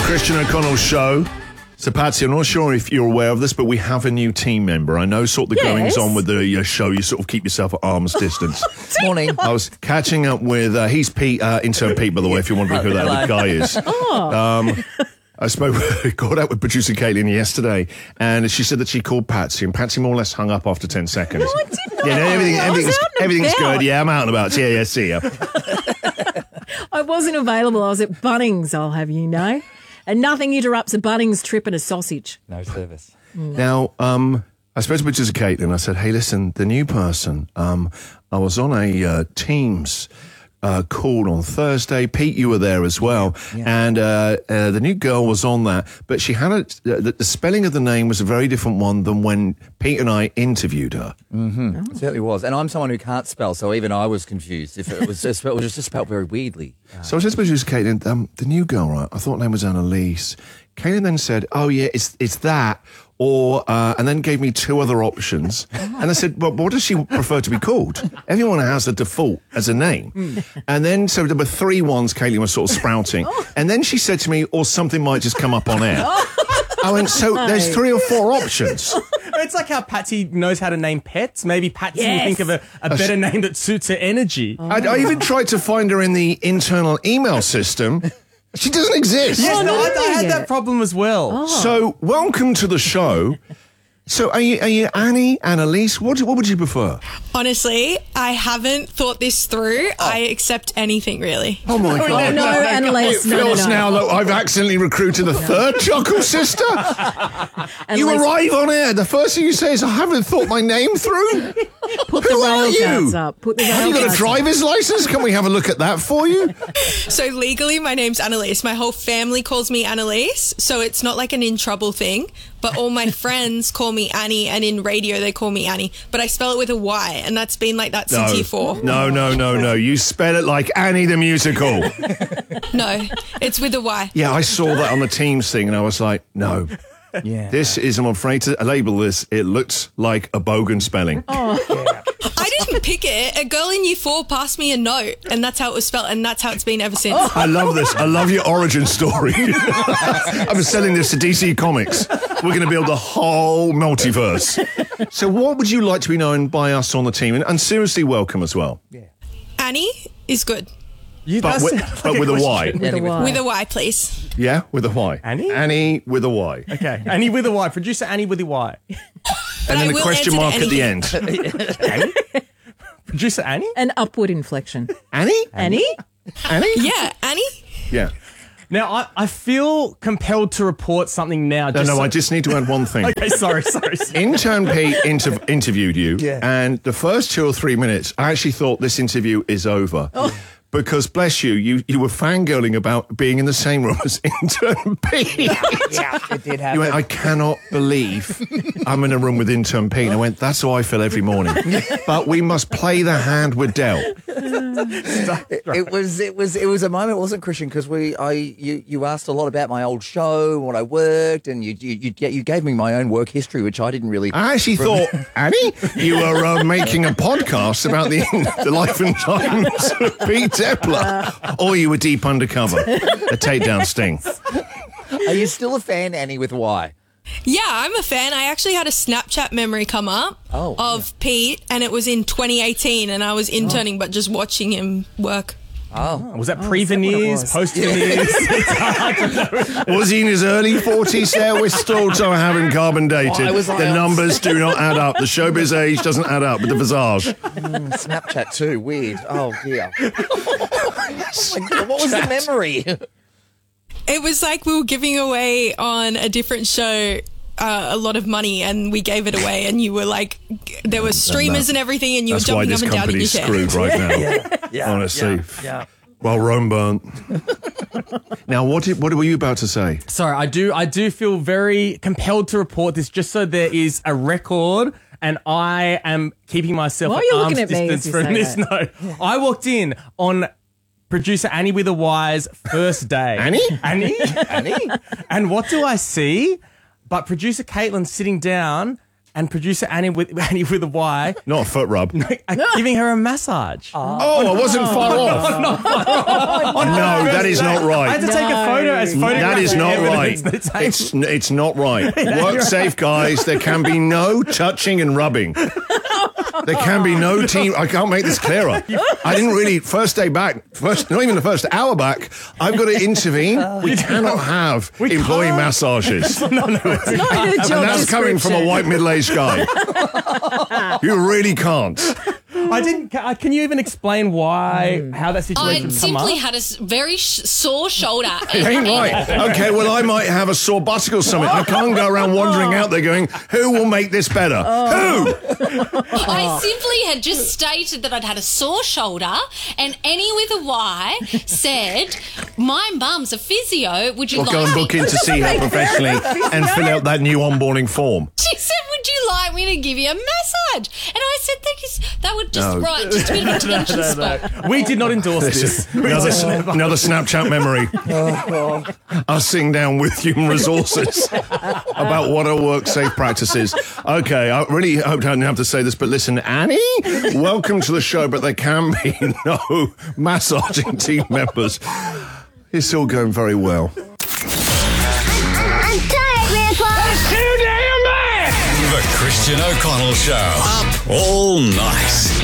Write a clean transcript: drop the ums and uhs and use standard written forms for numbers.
Christian O'Connell show. So, Patsy, I'm not sure if you're aware of this, but we have a new team member. I know sort of the goings on with the show. You sort of keep yourself at arm's distance. Morning. I was catching up with, he's Pete, intern Pete, by the way, if you're wondering who that guy is. I caught out with producer Caitlin yesterday, and she said that she called Patsy, and Patsy more or less hung up after 10 seconds. No, I did not. Yeah, no, everything's good. Yeah, I'm out and about. Yeah, see ya. I wasn't available. I was at Bunnings, I'll have you know. And nothing interrupts a Bunnings trip and a sausage. No service. Now, I spoke to producer Caitlin. I said, hey, listen, the new person, I was on a Teams call on Thursday. Pete, you were there as well. Yeah. And the new girl was on that, but she had the spelling of the name was a very different one than when Pete and I interviewed her. Mm-hmm. Oh. It certainly was. And I'm someone who can't spell, so even I was confused. If it was just, it was just spelled very weirdly. So I said to producer Caitlin, the new girl, right? I thought her name was Annalise. Caitlin then said, oh yeah, it's that. Or and then gave me two other options, and I said, "Well, what does she prefer to be called?" Everyone has a default as a name, and then so there were three ones. Caitlin was sort of sprouting, and then she said to me, "Or something might just come up on air." I went, "So there's 3 or 4 options." It's like how Patsy knows how to name pets. Maybe Patsy will think of a better name that suits her energy. I even tried to find her in the internal email system. She doesn't exist. Yes, no, I had that problem as well. Oh. So, welcome to the show. So, are you Annie, Annalise? What would you prefer? Honestly, I haven't thought this through. I accept anything, really. Oh, my God. No, Annalise, It feels now that I've accidentally recruited a third Chuckle sister. You arrive on air. The first thing you say is, I haven't thought my name through. Put the rail guards up. Put the Have you got a driver's license? Can we have a look at that for you? So legally, my name's Annalise. My whole family calls me Annalise, so it's not like an in trouble thing. But all my friends call me Annie, and in radio they call me Annie. But I spell it with a Y, and that's been like that since year 4. No. You spell it like Annie the musical. No, it's with a Y. Yeah, I saw that on the Teams thing, and I was like, no. Yeah. This is, I'm afraid to label this, it looks like a bogan spelling. I didn't pick it. A girl in year 4 passed me a note, and that's how it was spelled, and that's how it's been ever since. I love this. I love your origin story. I've been selling this to DC Comics. We're going to build a whole multiverse. So what would you like to be known by us on the team? And seriously, welcome as well. Yeah. Annie is good. But with a Y. With a Y, please. Yeah, with a Y. Annie? Annie with a Y. Okay, Annie with a Y. Producer Annie with a Y. And then I a will question mark answer at the anything. end. Annie? Producer Annie? An upward inflection. Annie? Annie? Annie? Yeah, Annie? Yeah. Now, I feel compelled to report something now. I just need to add one thing. Okay, sorry. Intern Pete interviewed you, Yeah. and the first 2 or 3 minutes, I actually thought this interview is over. Because, bless you, you were fangirling about being in the same room as Intern Pete. Yeah, it did happen. You went, I cannot believe I'm in a room with Intern Pete. And I went, that's how I feel every morning. But we must play the hand we're dealt. It was a moment, wasn't it, Christian? Because you asked a lot about my old show, what I worked, and you gave me my own work history, which I didn't really. I actually thought, Annie, you were making a podcast about the life and times of Pete Epler, or you were deep undercover, a takedown sting. Are you still a fan, Annie, with Y? Yeah, I'm a fan. I actually had a Snapchat memory come up of Pete, and it was in 2018, and I was interning, but just watching him work. Oh, was that pre-veneers, post-veneers? Was he in his early 40s there? We're still having carbon dated. The numbers do not add up. The showbiz age doesn't add up with the visage. Snapchat too, weird. Oh, dear. Oh my God, what was the memory? It was like we were giving away on a different show a lot of money, and we gave it away, and you were like, there were streamers and everything, and you were jumping up and down in your chair. That's why this company's screwed right now. Honestly. Yeah. Well, Rome burnt. Now, what were you about to say? Sorry, I do feel very compelled to report this, just so there is a record, and I am keeping myself Why are at you arm's looking at me distance as you from say this. that? No, I walked in on producer Annie with a Y's first day. Annie? And what do I see? But producer Caitlin sitting down, and producer Annie with a Y. Not a foot rub. Giving her a massage. Oh, I wasn't far off. No, No, that is not right. I had to take a photo There's That is not right. photographic evidence that It's not right. Work safe, guys. There can be no touching and rubbing. There can be no team. I can't make this clearer. I didn't really, first day back, not even the first hour back, I've got to intervene. We cannot have employee massages. It's not in the job And that's coming from a description. white middle-aged guy. You really can't. I didn't. Can you even explain why, how that I situation come simply up? had a very sore shoulder. It ain't right. Okay, well, I might have a sore buttock or something. I can't go around wandering out there going, who will make this better? Who? I simply had just stated that I'd had a sore shoulder, and Annie with a Y said, "My mum's a physio. Would you Or like go and me?" book in to see her professionally and fill out that new onboarding form. She said, "Would you like me to give you a massage?" And I said, "Thank you." That would just just a bit of a tension spot. We did not endorse this. Another Snapchat memory. I'll sing down with human resources about what are work safe practices. Okay, I really hope I don't have to say this, but listen, Annie, welcome to the show, but there can be no massaging team members. It's all going very well. I'm tired, Grandpa. That's too damn bad! The Christian O'Connell Show. Up all night.